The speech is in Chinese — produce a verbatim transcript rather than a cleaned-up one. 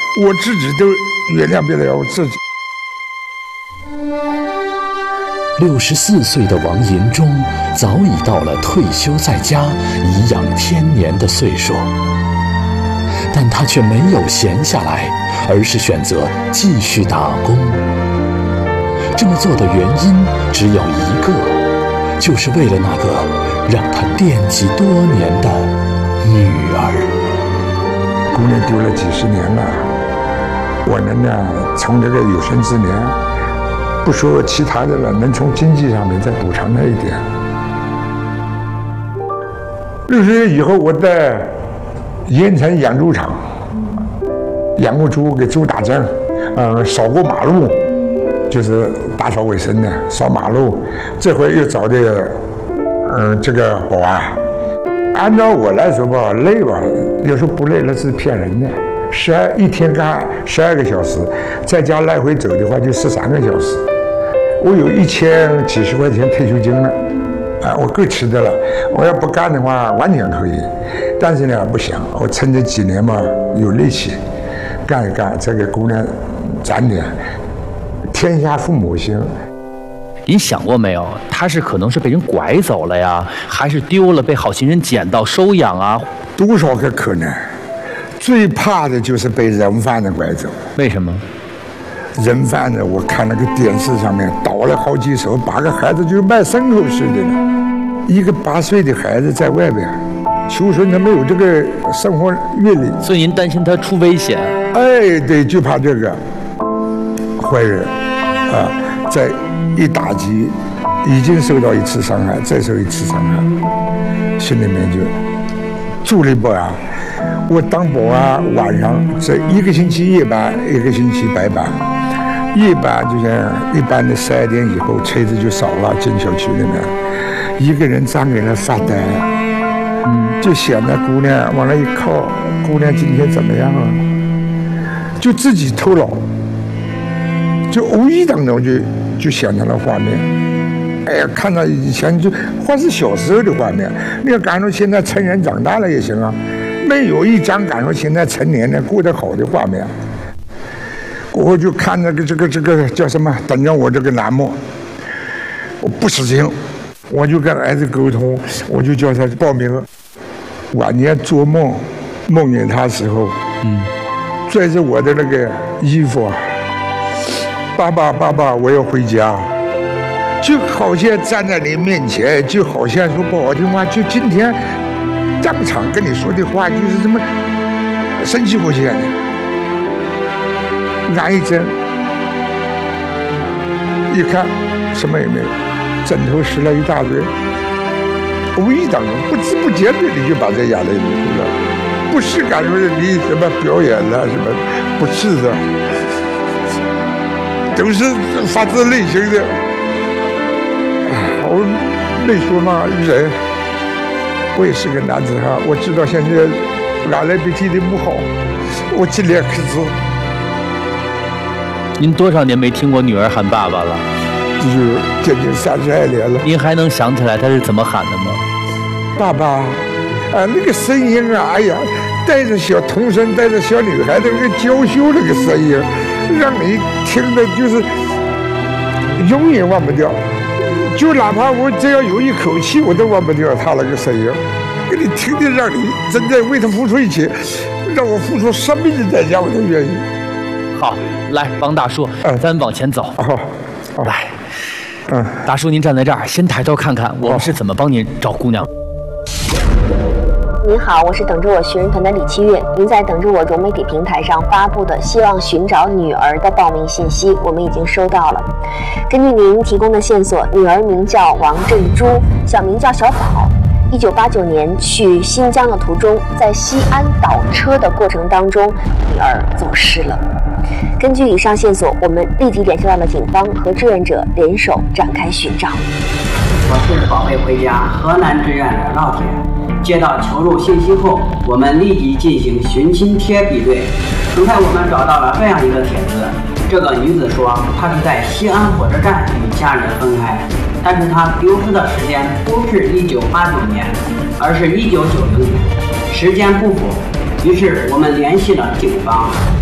我自己都原谅不了我自己。 六十四岁的王银忠早已到了退休在家颐养天年的岁数，但他却没有闲下来，而是选择继续打工。这么做的原因只有一个，就是为了那个让他惦记多年的女儿。 姑娘丢了几十年了，我能呢从这个有生之年，不说其他的了，能从经济上面再补偿她一点。六十岁以后，我在盐城养猪场养过猪，给猪打针，嗯，扫过马路，就是打扫卫生的，扫马路。这回又找的，嗯，这个保安。按照我来说吧，累吧，有时候不累那是骗人的。十二一天干十二个小时，在家来回走的话就十三个小时。我有一千几十块钱退休金了，啊，我够吃的了。我要不干的话，完全可以。但是呢，不行，我趁这几年嘛有力气，干一干，再给姑娘攒点。天下父母心。 您想过没有？他是可能是被人拐走了呀，还是丢了被好心人捡到收养啊？ 多少个可能？最怕的就是被人贩子拐走。 为什么？ 人贩子，我看那个电视上面倒了好几手，把个孩子就卖牲口似的了。一个八岁的孩子在外边求生，他没有这个生活阅历， 所以您担心他出危险？ 哎，对，就怕这个坏人啊，在一打击，已经受到一次伤害，再受一次伤害，心里面就坐立不安。我当保安，晚上这一个星期夜班，一个星期白班。夜班就像一般的十二点以后，车子就少了，进小区里面，一个人站给那发呆，嗯，就显得姑娘往那一靠，姑娘今天怎么样啊？就自己头脑，就无意当中就就想到了画面。哎呀，看到以前就或是小时候的画面，你要感觉现在成人长大了也行啊。没有一张感觉现在成年人过得好的画面。过后就看那个这个这个叫什么，等着我这个栏目，我不死心，我就跟儿子沟通，我就叫他报名。晚年做梦，梦见他时候，嗯，拽着我的那个衣服，爸爸爸爸，我要回家，就好像站在你面前，就好像说不好听话，就今天当场跟你说的话就是这么生气不起来的。按一针，一看什么也没有，枕头湿了一大堆。无意当中不知不觉的你就把这眼泪流出来，不是感觉你什么表演了什么，不是的，都是发自内心的。我没说嘛，人，我也是个男子汉，我知道现在俺那边地的不好，我尽量克制。 您多少年没听过女儿喊爸爸了？ 就是将近三十二年了。 您还能想起来她是怎么喊的吗？ 爸爸，啊，那个声音啊，哎呀，带着小童声，带着小女孩的那个娇羞那个声音，让你听的就是永远忘不掉。就哪怕我只要有一口气，我都忘不掉他那个声音。给你听的，让你真的为他付出一切，让我付出生命的代价，我都愿意。 好，来，王大叔，嗯、咱往前走。 好、哦，哦、 来， 嗯， 大叔您站在这儿，先抬头看看我们是怎么帮您找姑娘。 您好，我是等着我寻人团的李七月。您在等着我融媒体平台上发布的希望寻找女儿的报名信息，我们已经收到了。根据您提供的线索，女儿名叫王振珠，小名叫小宝。一九八九年去新疆的途中，在西安倒车的过程当中，女儿走失了。根据以上线索，我们立即联系到了警方，和志愿者联手展开寻找。 我是宝贝回家河南志愿者老铁。接到求助信息后，我们立即进行寻亲贴比对。很快，我们找到了这样一个帖子。这个女子说，她是在西安火车站与家人分开，但是她丢失的时间不是一九八九年，而是一九九零年，时间不符。于是我们联系了警方。